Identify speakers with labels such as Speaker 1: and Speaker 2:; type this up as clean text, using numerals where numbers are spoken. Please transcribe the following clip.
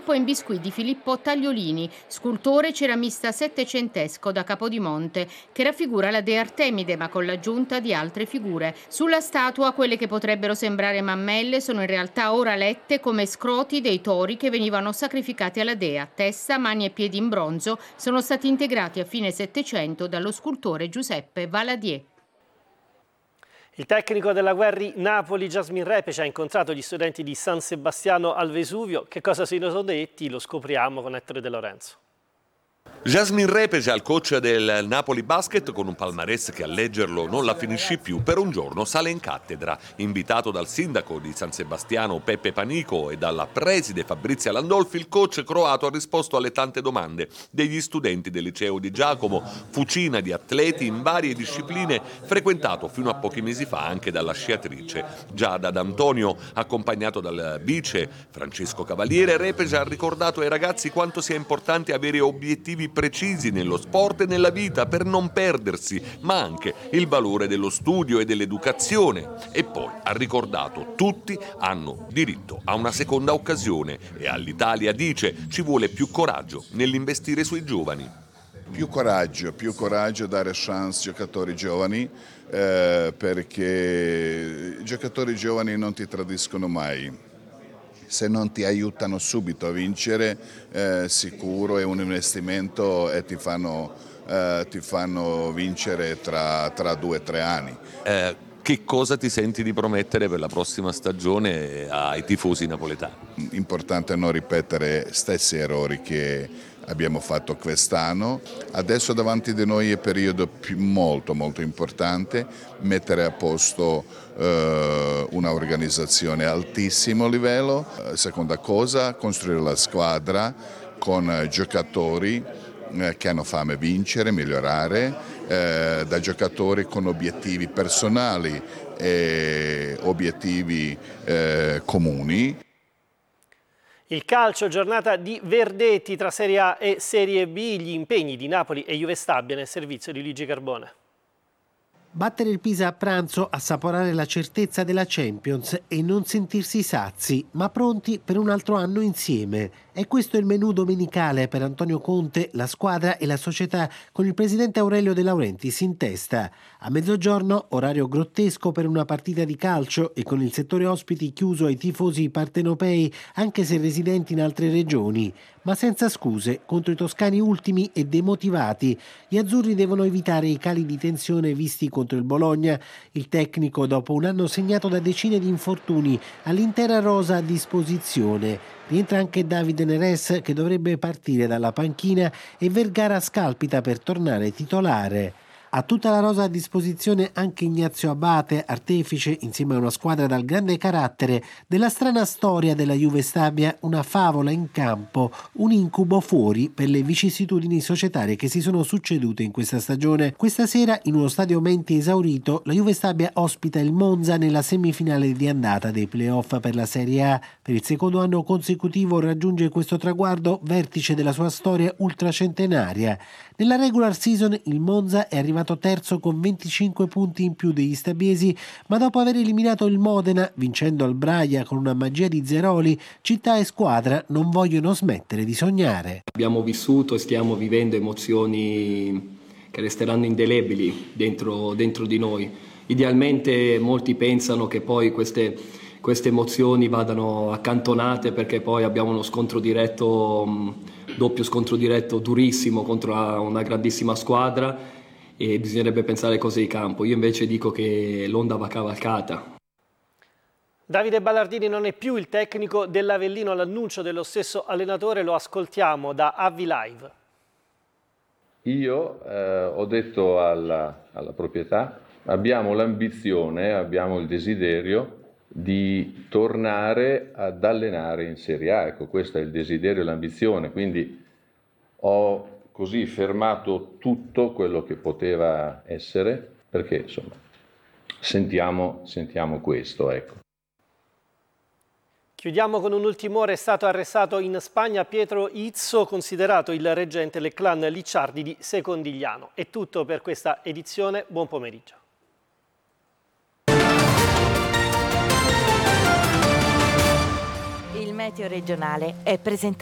Speaker 1: Filippo in biscuit di Filippo Tagliolini, scultore ceramista settecentesco da Capodimonte, che raffigura la dea Artemide ma con l'aggiunta di altre figure. Sulla statua quelle che potrebbero sembrare mammelle sono in realtà ora lette come scroti dei tori che venivano sacrificati alla dea. Testa, mani e piedi in bronzo sono stati integrati a fine Settecento dallo scultore Giuseppe Valadier.
Speaker 2: Il tecnico della Guerri Napoli, Jasmin Repeci, ha incontrato gli studenti di San Sebastiano al Vesuvio. Che cosa si sono detti? Lo scopriamo con Ettore De Lorenzo.
Speaker 3: Jasmin Repeci al coach del Napoli Basket con un palmarès che a leggerlo non la finisci più. Per un giorno sale in cattedra, invitato dal sindaco di San Sebastiano Peppe Panico e dalla preside Fabrizia Landolfi. Il coach croato ha risposto alle tante domande degli studenti del liceo di Giacomo, fucina di atleti in varie discipline, frequentato fino a pochi mesi fa anche dalla sciatrice Giada D'Antonio. Accompagnato dal vice Francesco Cavaliere, Repeci ha ricordato ai ragazzi quanto sia importante avere obiettivi precisi nello sport e nella vita per non perdersi, ma anche il valore dello studio e dell'educazione. E poi ha ricordato: tutti hanno diritto a una seconda occasione e all'Italia, dice, ci vuole più coraggio nell'investire sui giovani.
Speaker 4: Più coraggio, dare chance ai giocatori giovani, perché i giocatori giovani non ti tradiscono mai. Se non ti aiutano subito a vincere, sicuro è un investimento e ti fanno vincere tra 2 o 3 anni.
Speaker 3: Che cosa ti senti di promettere per la prossima stagione ai tifosi napoletani?
Speaker 4: Importante non ripetere stessi errori che abbiamo fatto quest'anno. Adesso davanti di noi è un periodo molto importante, mettere a posto una organizzazione a altissimo livello. Seconda cosa, costruire la squadra con giocatori che hanno fame vincere, migliorare, da giocatori con obiettivi personali e obiettivi comuni.
Speaker 2: Il calcio, giornata di verdetti tra Serie A e Serie B, gli impegni di Napoli e Juve Stabia nel servizio di Luigi Carbone.
Speaker 5: Battere il Pisa a pranzo, assaporare la certezza della Champions e non sentirsi sazi, ma pronti per un altro anno insieme. È questo il menù domenicale per Antonio Conte, la squadra e la società, con il presidente Aurelio De Laurentiis in testa. A mezzogiorno, orario grottesco per una partita di calcio e con il settore ospiti chiuso ai tifosi partenopei, anche se residenti in altre regioni. Ma senza scuse contro i toscani ultimi e demotivati. Gli azzurri devono evitare i cali di tensione visti contro il Bologna. Il tecnico, dopo un anno segnato da decine di infortuni, ha l'intera rosa a disposizione. Rientra anche Davide Neres, che dovrebbe partire dalla panchina, e Vergara scalpita per tornare titolare. Ha tutta la rosa a disposizione anche Ignazio Abate, artefice, insieme a una squadra dal grande carattere, della strana storia della Juve Stabia, una favola in campo, un incubo fuori per le vicissitudini societarie che si sono succedute in questa stagione. Questa sera, in uno stadio menti esaurito, la Juve Stabia ospita il Monza nella semifinale di andata dei playoff per la Serie A. Per il secondo anno consecutivo raggiunge questo traguardo, vertice della sua storia ultracentenaria. Nella regular season il Monza è arrivato terzo con 25 punti in più degli stabiesi, ma dopo aver eliminato il Modena, vincendo al Braia con una magia di Zeroli, città e squadra non vogliono smettere di sognare.
Speaker 6: Abbiamo vissuto e stiamo vivendo emozioni che resteranno indelebili dentro di noi. Idealmente molti pensano che poi queste emozioni vadano accantonate, perché poi abbiamo uno scontro diretto, doppio scontro diretto durissimo contro una grandissima squadra, e bisognerebbe pensare cose di campo. Io invece dico che l'onda va cavalcata.
Speaker 2: Davide Ballardini non è più il tecnico dell'Avellino, l'annuncio dello stesso allenatore lo ascoltiamo da Avvi Live.
Speaker 7: Io ho detto alla proprietà: abbiamo l'ambizione, abbiamo il desiderio di tornare ad allenare in Serie A. Ecco, questo è il desiderio e l'ambizione, quindi ho così fermato tutto quello che poteva essere, perché insomma sentiamo questo, ecco.
Speaker 2: Chiudiamo con un'ultima ora. È stato arrestato in Spagna Pietro Izzo, considerato il reggente del clan Licciardi di Secondigliano. È tutto per questa edizione, buon pomeriggio.
Speaker 8: Il meteo regionale è presentato